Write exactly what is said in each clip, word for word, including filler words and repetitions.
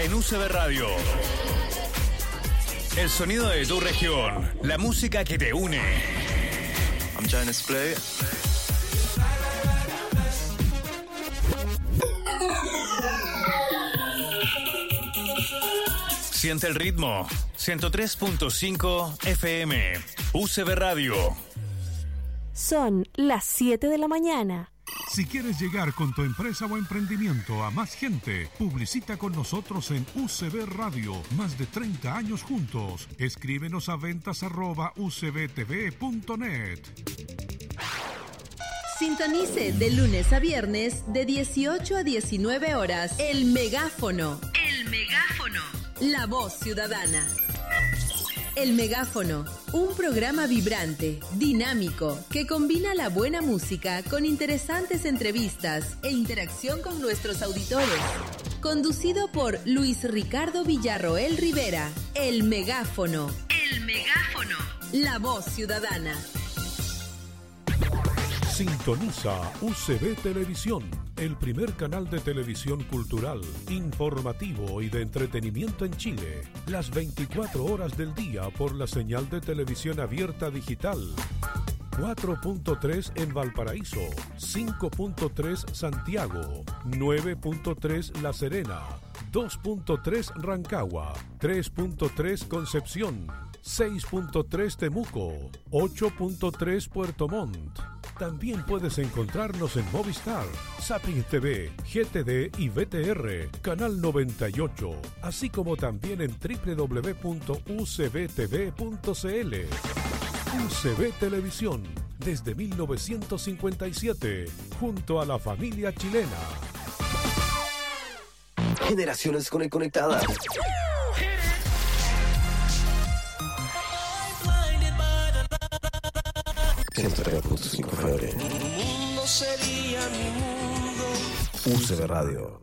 en U C B Radio. El sonido de tu región, la música que te une. I'm Jonas Blue. Siente el ritmo. ciento tres punto cinco F M. U C B Radio. Son las siete de la mañana. Si quieres llegar con tu empresa o emprendimiento a más gente, publicita con nosotros en U C B Radio. Más de treinta años juntos. Escríbenos a ventas arroba u c b t v punto net. Sintonice de lunes a viernes de dieciocho a diecinueve horas. El Megáfono. El Megáfono. La voz ciudadana. El Megáfono, un programa vibrante, dinámico, que combina la buena música con interesantes entrevistas e interacción con nuestros auditores. Conducido por Luis Ricardo Villarroel Rivera. El Megáfono. El Megáfono. La voz ciudadana. Sintoniza U C B Televisión, el primer canal de televisión cultural, informativo y de entretenimiento en Chile. Las veinticuatro horas del día por la señal de televisión abierta digital. cuatro punto tres en Valparaíso, cinco punto tres Santiago, nueve punto tres La Serena, dos punto tres Rancagua, tres punto tres Concepción, seis punto tres Temuco, ocho punto tres Puerto Montt. También puedes encontrarnos en Movistar, Zapping T V, G T D y V T R, Canal noventa y ocho, así como también en doble u doble u doble u punto u c b t v punto c l. U C B Televisión, desde mil novecientos cincuenta y siete, junto a la familia chilena. Generaciones conectadas. ciento tres punto cinco F M. mundo sería mi mundo. U C B Radio.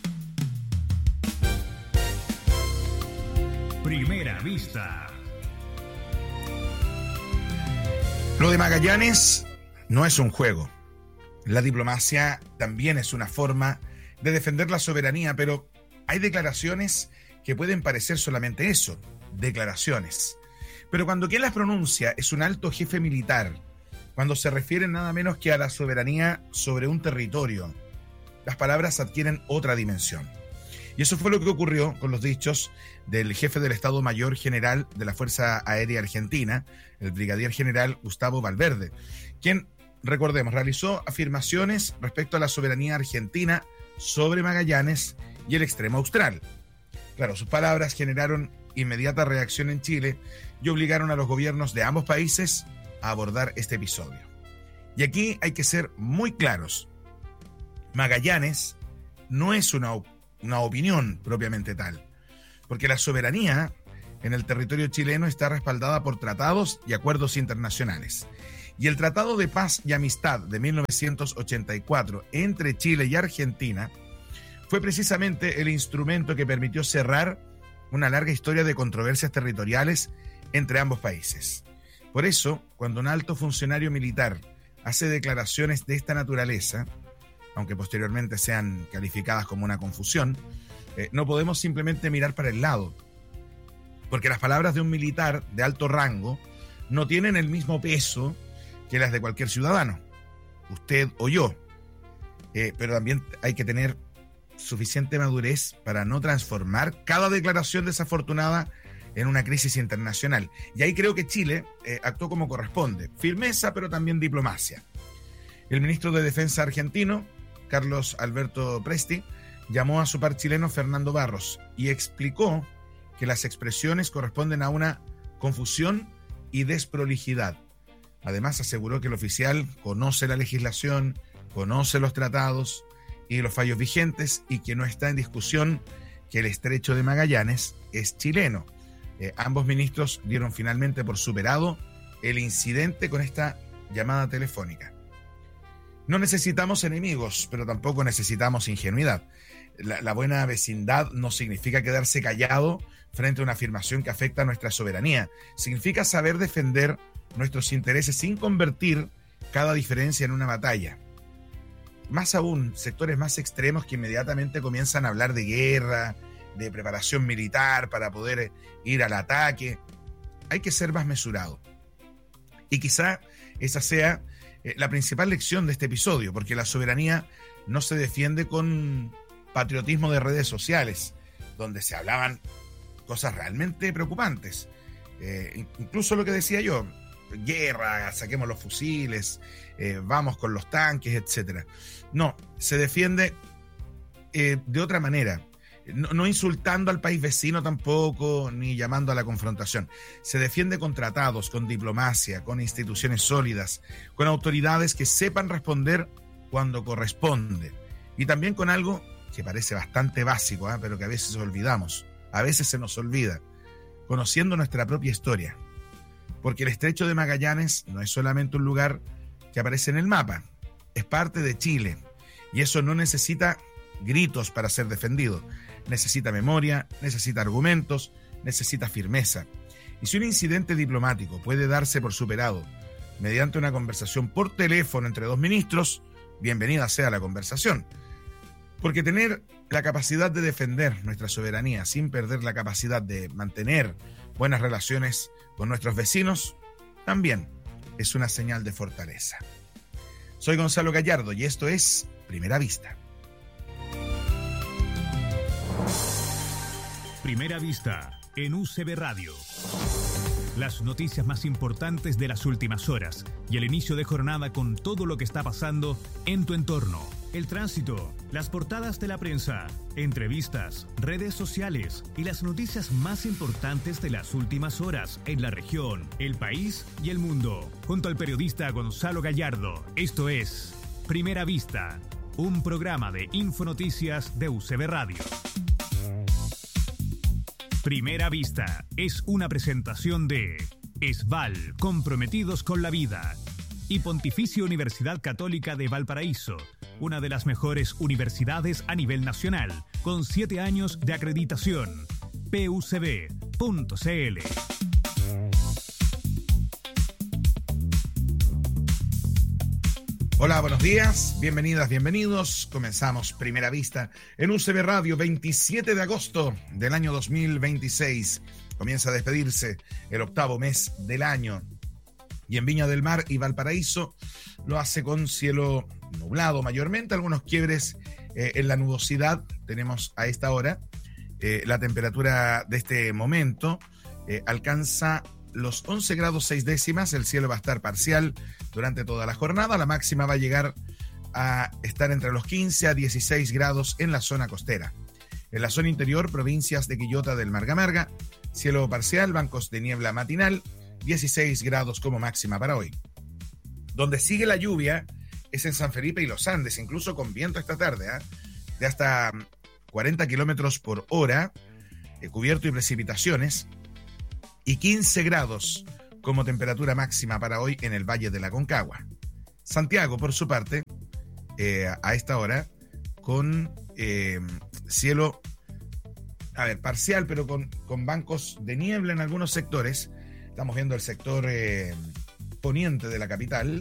Primera vista. Lo de Magallanes no es un juego. La diplomacia también es una forma de defender la soberanía, pero hay declaraciones que pueden parecer solamente eso, declaraciones. Pero cuando quien las pronuncia es un alto jefe militar, cuando se refieren nada menos que a la soberanía sobre un territorio, las palabras adquieren otra dimensión. Y eso fue lo que ocurrió con los dichos del jefe del Estado Mayor General de la Fuerza Aérea Argentina, el brigadier general Gustavo Valverde, quien, recordemos, realizó afirmaciones respecto a la soberanía argentina sobre Magallanes y el extremo austral. Claro, sus palabras generaron inmediata reacción en Chile y obligaron a los gobiernos de ambos países a abordar este episodio. Y aquí hay que ser muy claros. Magallanes no es una, una opinión propiamente tal, porque la soberanía en el territorio chileno está respaldada por tratados y acuerdos internacionales. Y el Tratado de Paz y Amistad de mil novecientos ochenta y cuatro entre Chile y Argentina fue precisamente el instrumento que permitió cerrar una larga historia de controversias territoriales entre ambos países. Por eso, cuando un alto funcionario militar hace declaraciones de esta naturaleza, aunque posteriormente sean calificadas como una confusión, eh, no podemos simplemente mirar para el lado, porque las palabras de un militar de alto rango no tienen el mismo peso que las de cualquier ciudadano, usted o yo, eh, pero también hay que tener suficiente madurez para no transformar cada declaración desafortunada en una crisis internacional. Y ahí creo que Chile eh, actuó como corresponde. Firmeza, pero también diplomacia. El ministro de Defensa argentino, Carlos Alberto Presti, llamó a su par chileno Fernando Barros y explicó que las expresiones corresponden a una confusión y desprolijidad. Además, aseguró que el oficial conoce la legislación, conoce los tratados y los fallos vigentes y que no está en discusión que el Estrecho de Magallanes es chileno. Eh, ambos ministros dieron finalmente por superado el incidente con esta llamada telefónica. No necesitamos enemigos, pero tampoco necesitamos ingenuidad. La, la buena vecindad no significa quedarse callado frente a una afirmación que afecta a nuestra soberanía. Significa saber defender nuestros intereses sin convertir cada diferencia en una batalla. Más aún, sectores más extremos que inmediatamente comienzan a hablar de guerra, de preparación militar para poder ir al ataque. Hay que ser más mesurado. Y quizá esa sea eh, la principal lección de este episodio, porque la soberanía no se defiende con patriotismo de redes sociales, donde se hablaban cosas realmente preocupantes. Eh, incluso lo que decía yo, guerra, saquemos los fusiles, eh, vamos con los tanques, etcétera. No, se defiende eh, de otra manera. No, no insultando al país vecino tampoco, ni llamando a la confrontación. Se defiende con tratados, con diplomacia, con instituciones sólidas, con autoridades que sepan responder cuando corresponde. Y también con algo que parece bastante básico, ¿eh? pero que a veces olvidamos, a veces se nos olvida, conociendo nuestra propia historia. Porque el Estrecho de Magallanes no es solamente un lugar que aparece en el mapa, es parte de Chile. Y eso no necesita gritos para ser defendido. Necesita memoria, necesita argumentos, necesita firmeza. Y si un incidente diplomático puede darse por superado mediante una conversación por teléfono entre dos ministros, bienvenida sea la conversación. Porque tener la capacidad de defender nuestra soberanía sin perder la capacidad de mantener buenas relaciones con nuestros vecinos, también es una señal de fortaleza. Soy Gonzalo Gallardo y esto es Primera Vista. Primera Vista en U C B Radio. Las noticias más importantes de las últimas horas y el inicio de jornada con todo lo que está pasando en tu entorno. El tránsito, las portadas de la prensa, entrevistas, redes sociales y las noticias más importantes de las últimas horas en la región, el país y el mundo. Junto al periodista Gonzalo Gallardo, esto es Primera Vista, un programa de Infonoticias de U C B Radio. Primera Vista es una presentación de ESVAL, comprometidos con la vida, y Pontificia Universidad Católica de Valparaíso, una de las mejores universidades a nivel nacional, con siete años de acreditación. P U C B punto C L. Hola, buenos días, bienvenidas, bienvenidos. Comenzamos Primera Vista en U C B Radio, veintisiete de agosto del año dos mil veintiséis. Comienza a despedirse el octavo mes del año. Y en Viña del Mar y Valparaíso lo hace con cielo nublado mayormente, algunos quiebres eh, en la nubosidad. Tenemos a esta hora eh, la temperatura de este momento eh, alcanza los once grados seis décimas, el cielo va a estar parcial durante toda la jornada, la máxima va a llegar a estar entre los quince a dieciséis grados en la zona costera. En la zona interior, provincias de Quillota del Marga Marga, cielo parcial, bancos de niebla matinal, dieciséis grados como máxima para hoy. Donde sigue la lluvia es en San Felipe y Los Andes, incluso con viento esta tarde, ¿eh? de hasta cuarenta kilómetros por hora, eh, cubierto y precipitaciones, y quince grados como temperatura máxima para hoy en el Valle de la Concagua. Santiago, por su parte, eh, a esta hora, con eh, cielo, a ver, parcial, pero con, con bancos de niebla en algunos sectores. Estamos viendo el sector eh, poniente de la capital,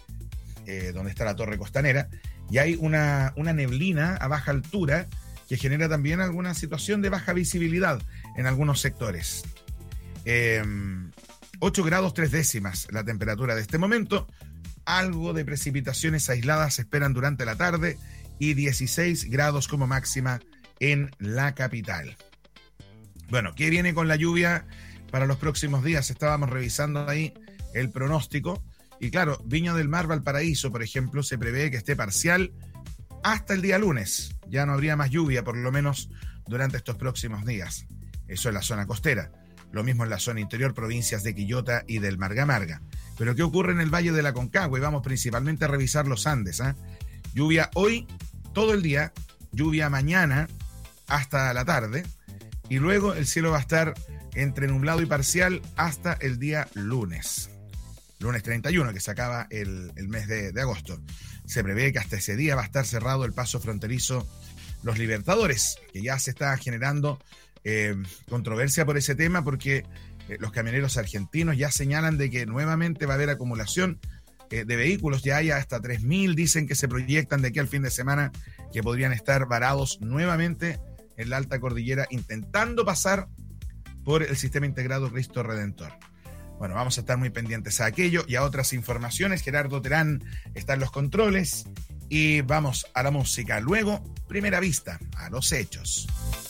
eh, donde está la Torre Costanera, y hay una, una neblina a baja altura que genera también alguna situación de baja visibilidad en algunos sectores. Eh, ocho grados tres décimas la temperatura de este momento, algo de precipitaciones aisladas se esperan durante la tarde y dieciséis grados como máxima en la capital. Bueno, ¿qué viene con la lluvia para los próximos días? Estábamos revisando ahí el pronóstico y claro, Viña del Mar, Valparaíso, por ejemplo, se prevé que esté parcial hasta el día lunes. Ya no habría más lluvia, por lo menos durante estos próximos días. Eso es la zona costera. Lo mismo en la zona interior, provincias de Quillota y del Marga Marga. Pero ¿qué ocurre en el Valle de la Concagua? Y vamos principalmente a revisar los Andes. ¿eh? Lluvia hoy, todo el día, lluvia mañana hasta la tarde, y luego el cielo va a estar entre nublado y parcial hasta el día lunes. Lunes treinta y uno, que se acaba el, el mes de, de agosto. Se prevé que hasta ese día va a estar cerrado el paso fronterizo Los Libertadores, que ya se está generando Eh, controversia por ese tema porque eh, los camioneros argentinos ya señalan de que nuevamente va a haber acumulación eh, de vehículos, ya hay hasta tres mil, dicen que se proyectan de aquí al fin de semana que podrían estar varados nuevamente en la alta cordillera intentando pasar por el sistema integrado Cristo Redentor. Bueno, vamos a estar muy pendientes a aquello y a otras informaciones. Gerardo Terán está en los controles y vamos a la música. Luego, primera vista a los hechos.